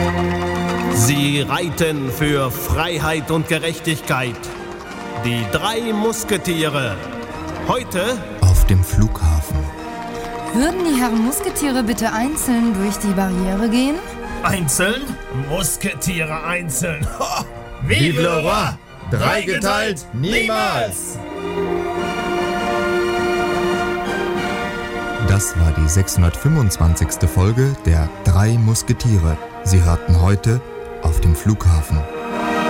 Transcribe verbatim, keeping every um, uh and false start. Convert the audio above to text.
Sie reiten für Freiheit und Gerechtigkeit. Die drei Musketiere. Heute auf dem Flughafen. Würden die Herren Musketiere bitte einzeln durch die Barriere gehen? Einzeln? Musketiere einzeln. Ho! Vive le roi! Dreigeteilt niemals! Das war die sechshundertfünfundzwanzigste Folge der Drei Musketiere. Sie hörten heute auf dem Flughafen.